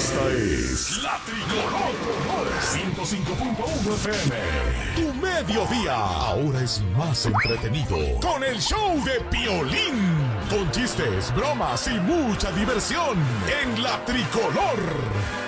Esta es La Tricolor 105.1 FM. Tu mediodía ahora es más entretenido con el show de Piolín. Con chistes, bromas y mucha diversión en La Tricolor.